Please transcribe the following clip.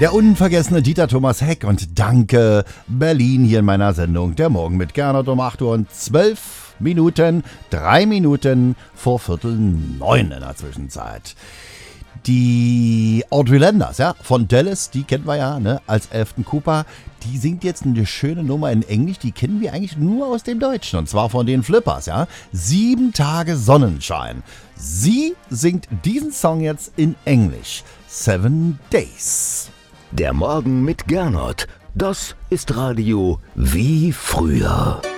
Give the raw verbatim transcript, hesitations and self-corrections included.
Der unvergessene Dieter Thomas Heck und danke Berlin hier in meiner Sendung. Der Morgen mit Gernot um acht Uhr und zwölf Minuten, drei Minuten vor Viertel neun in der Zwischenzeit. Die Audrey Landers, ja, von Dallas, die kennen wir ja, ne, als Elfton Cooper. Die singt jetzt eine schöne Nummer in Englisch, die kennen wir eigentlich nur aus dem Deutschen. Und zwar von den Flippers, ja. Sieben Tage Sonnenschein. Sie singt diesen Song jetzt in Englisch. Seven Days. Der Morgen mit Gernot. Das ist Radio wie früher.